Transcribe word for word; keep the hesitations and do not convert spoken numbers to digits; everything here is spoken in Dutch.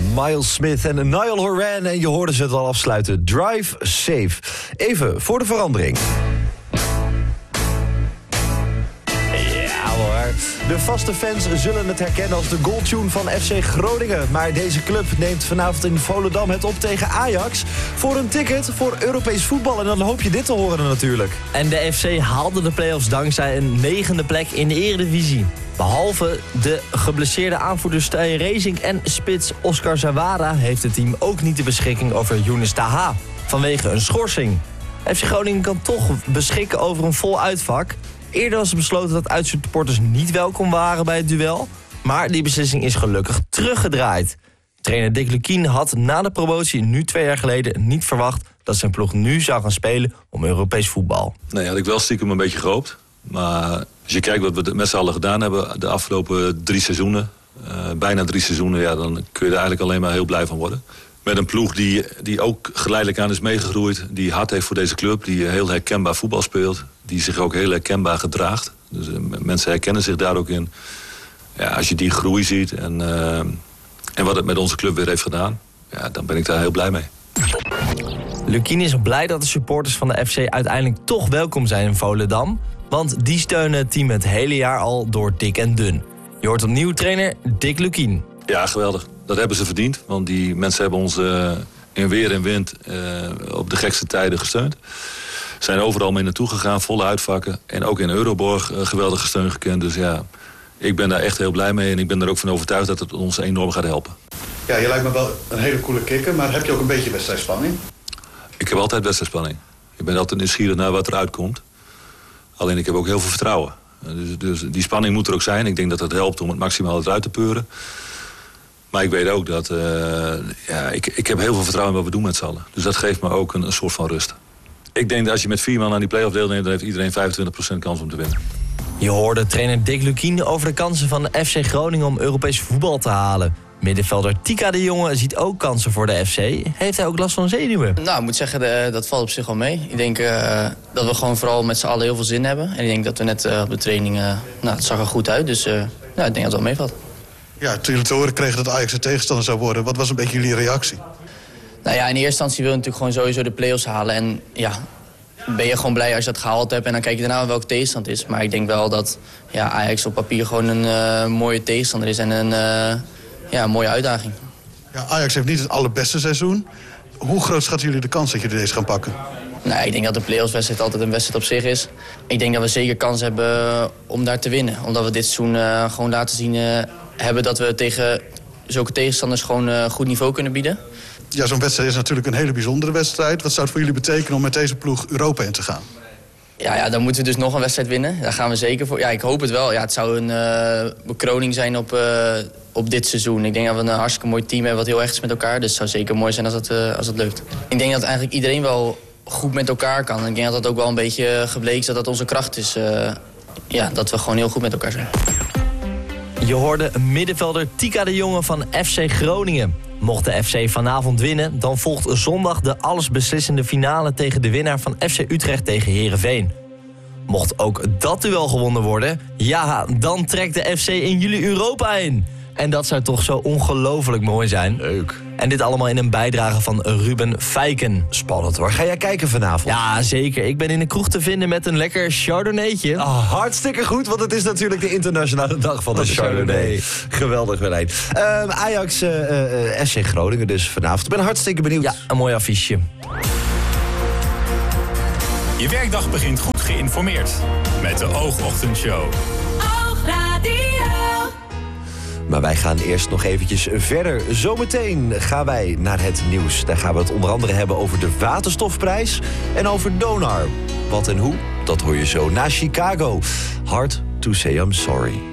Miles Smith en Niall Horan. En je hoorde ze het al afsluiten. Drive Safe. Even voor de verandering. De vaste fans zullen het herkennen als de goaltune van F C Groningen. Maar deze club neemt vanavond in Volendam het op tegen Ajax voor een ticket voor Europees voetbal. En dan hoop je dit te horen natuurlijk. En de F C haalde de play-offs dankzij een negende plek in de Eredivisie. Behalve de geblesseerde aanvoerders Stijn Racing en spits Oscar Zawara heeft het team ook niet de beschikking over Younes Taha vanwege een schorsing. F C Groningen kan toch beschikken over een vol uitvak. Eerder was besloten dat uitsupporters niet welkom waren bij het duel. Maar die beslissing is gelukkig teruggedraaid. Trainer Dick Lukien had na de promotie nu twee jaar geleden niet verwacht dat zijn ploeg nu zou gaan spelen om Europees voetbal. Nee, had ik wel stiekem een beetje gehoopt. Maar als je kijkt wat we met z'n allen gedaan hebben de afgelopen drie seizoenen, uh, bijna drie seizoenen, ja, dan kun je er eigenlijk alleen maar heel blij van worden. Met een ploeg die, die ook geleidelijk aan is meegegroeid. Die hart heeft voor deze club. Die heel herkenbaar voetbal speelt. Die zich ook heel herkenbaar gedraagt. Dus uh, mensen herkennen zich daar ook in. Ja, als je die groei ziet en, uh, en wat het met onze club weer heeft gedaan, ja, dan ben ik daar heel blij mee. Lukien is blij dat de supporters van de F C uiteindelijk toch welkom zijn in Volendam. Want die steunen het team het hele jaar al door dik en dun. Je hoort opnieuw trainer Dick Lukien. Ja, geweldig. Dat hebben ze verdiend. Want die mensen hebben ons uh, in weer en wind uh, op de gekste tijden gesteund. Zijn overal mee naartoe gegaan, volle uitvakken. En ook in Euroborg uh, geweldige steun gekend. Dus ja, ik ben daar echt heel blij mee. En ik ben er ook van overtuigd dat het ons enorm gaat helpen. Ja, je lijkt me wel een hele coole kikker. Maar heb je ook een beetje wedstrijdspanning? Ik heb altijd wedstrijdspanning. Ik ben altijd nieuwsgierig naar wat eruit komt. Alleen ik heb ook heel veel vertrouwen. Dus, dus die spanning moet er ook zijn. Ik denk dat het helpt om het maximaal eruit te peuren. Maar ik weet ook dat... Uh, ja, ik, ik heb heel veel vertrouwen in wat we doen met z'n allen. Dus dat geeft me ook een, een soort van rust. Ik denk dat als je met vier man aan die play-off deelneemt, dan heeft iedereen vijfentwintig procent kans om te winnen. Je hoorde trainer Dick Lukien over de kansen van F C Groningen om Europees voetbal te halen. Middenvelder Tika de Jonge ziet ook kansen voor de F C. Heeft hij ook last van zenuwen? Nou, ik moet zeggen, de, dat valt op zich wel mee. Ik denk uh, dat we gewoon vooral met z'n allen heel veel zin hebben. En ik denk dat we net uh, op de training, uh, nou, het zag er goed uit. Dus uh, nou, ik denk dat het wel meevalt. Ja, toen jullie te horen kregen dat Ajax de tegenstander zou worden, wat was een beetje jullie reactie? Nou ja, in eerste instantie wil je natuurlijk gewoon sowieso de play-offs halen. En ja, ben je gewoon blij als je dat gehaald hebt. En dan kijk je daarna welke tegenstand is. Maar ik denk wel dat ja, Ajax op papier gewoon een uh, mooie tegenstander is. En een, uh, ja, een mooie uitdaging. Ja, Ajax heeft niet het allerbeste seizoen. Hoe groot schatten jullie de kans dat jullie deze gaan pakken? Nou, ik denk dat de play-offs wedstrijd altijd een wedstrijd op zich is. Ik denk dat we zeker kans hebben om daar te winnen. Omdat we dit seizoen uh, gewoon laten zien uh, hebben dat we tegen zulke tegenstanders gewoon uh, goed niveau kunnen bieden. Ja, zo'n wedstrijd is natuurlijk een hele bijzondere wedstrijd. Wat zou het voor jullie betekenen om met deze ploeg Europa in te gaan? Ja, ja, dan moeten we dus nog een wedstrijd winnen. Daar gaan we zeker voor. Ja, ik hoop het wel. Ja, het zou een uh, bekroning zijn op, uh, op dit seizoen. Ik denk dat we een hartstikke mooi team hebben wat heel echt is met elkaar. Dus het zou zeker mooi zijn als het, uh, als het lukt. Ik denk dat eigenlijk iedereen wel goed met elkaar kan. Ik denk dat dat ook wel een beetje gebleken is dat dat onze kracht is. Uh, ja, dat we gewoon heel goed met elkaar zijn. Je hoorde middenvelder Tika de Jonge van F C Groningen. Mocht de F C vanavond winnen, dan volgt zondag de allesbeslissende finale tegen de winnaar van F C Utrecht tegen Heerenveen. Mocht ook dat duel gewonnen worden, ja, dan trekt de F C in juli Europa in. En dat zou toch zo ongelooflijk mooi zijn. Leuk. En dit allemaal in een bijdrage van Ruben Feiken. Spannend hoor. Ga jij kijken vanavond? Ja, zeker. Ik ben in de kroeg te vinden met een lekker Chardonnaytje. Oh, hartstikke goed, want het is natuurlijk de internationale dag van de, de Chardonnay. Chardonnay. Geweldig, Berlijn. Uh, Ajax, uh, uh, F C Groningen dus vanavond. Ik ben hartstikke benieuwd. Ja, een mooi affiche. Je werkdag begint goed geïnformeerd met de Oogochtendshow. Maar wij gaan eerst nog eventjes verder. Zometeen gaan wij naar het nieuws. Daar gaan we het onder andere hebben over de waterstofprijs en over Donar. Wat en hoe, dat hoor je zo na Chicago. Hard to say I'm sorry.